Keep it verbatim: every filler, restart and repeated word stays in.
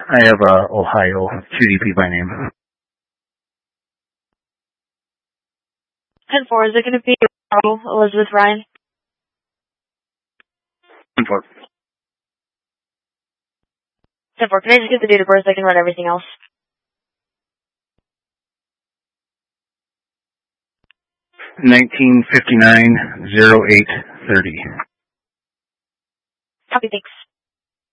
I have uh, Ohio, two D P by name. ten four, is it going to be Elizabeth Ryan? ten four. ten four, can I just get the date of birth? I can run everything else. nineteen fifty-nine, oh eight thirty. Copy, thanks.